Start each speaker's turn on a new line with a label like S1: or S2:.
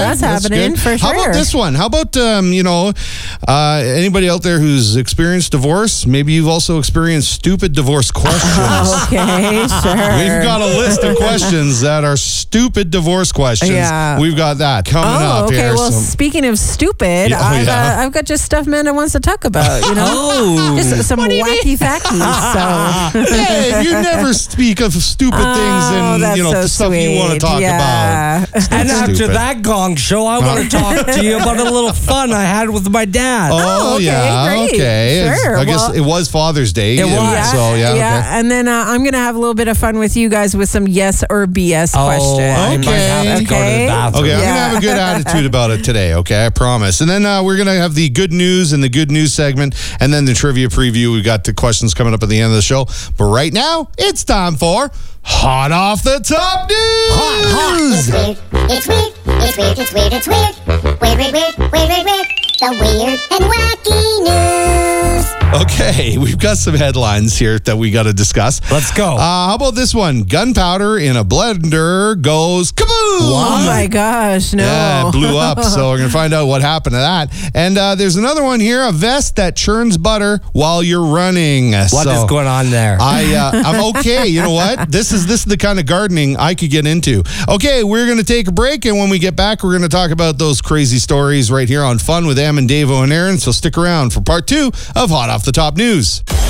S1: that's happening
S2: good.
S1: for sure.
S2: How about this one? How about, anybody out there who's experienced divorce? Maybe you've also experienced stupid divorce questions.
S1: Okay, sure.
S2: We've got a list of questions that are stupid divorce questions.
S1: Yeah.
S2: We've got that coming up
S1: okay.
S2: here.
S1: Well, speaking of stupid, I've got just stuff Amanda wants to talk about, just some wacky facties. So.
S2: Hey, you never speak of stupid things and
S1: so
S2: stuff
S1: sweet.
S2: you want to talk about.
S3: And after that gong show, I want to talk to you about a little fun I had with my dad.
S2: Oh, yeah.
S1: Great.
S2: Okay.
S1: Sure.
S2: I guess it was Father's Day.
S3: It was.
S2: So, yeah. Okay.
S1: And then I'm going to have a little bit of fun with you guys with some yes or BS questions.
S3: I might have to go to the bathroom.
S2: Okay, I'm going to have a good attitude about it today, okay? I promise. And then we're going to have the good news and the good news segment, and then the trivia preview. We've got the questions coming up at the end of the show. But right now, it's time for Hot Off the Top News!
S4: Hot. It's weird. It's weird. It's weird. It's weird. It's weird. Weird, weird, weird, weird, weird, weird. The weird and wacky news.
S2: Okay, we've got some headlines here that we got to discuss.
S3: Let's go.
S2: How about this one? Gunpowder in a blender goes kaboom!
S1: Oh my gosh, no.
S2: Yeah, it blew up. So we're going to find out what happened to that. And there's another one here, a vest that churns butter while you're running.
S3: What is going on there?
S2: I'm okay. You know what? This is the kind of gardening I could get into. Okay, we're going to take a break, and when we get back, we're going to talk about those crazy stories right here on Fun with Em and Davo and Aaron. So stick around for part 2 of Hot Off the Top News.